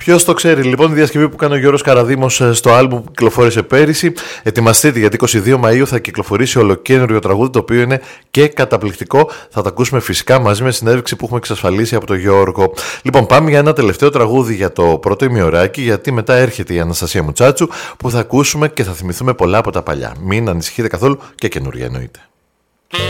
Ποιος το ξέρει, λοιπόν, η διασκευή που κάνει ο Γιώργος Καραδήμος στο άλμπουμ που κυκλοφόρησε πέρυσι. Ετοιμαστείτε, γιατί 22 Μαΐου θα κυκλοφορήσει ολοκαίνουργιο τραγούδι, το οποίο είναι και καταπληκτικό. Θα το ακούσουμε φυσικά μαζί με συνέντευξη που έχουμε εξασφαλίσει από τον Γιώργο. Λοιπόν, πάμε για ένα τελευταίο τραγούδι για το πρώτο ημιωράκι, γιατί μετά έρχεται η Αναστασία Μουτσάτσου που θα ακούσουμε και θα θυμηθούμε πολλά από τα παλιά. Μην ανησυχείτε καθόλου, και καινούργια εννοείται.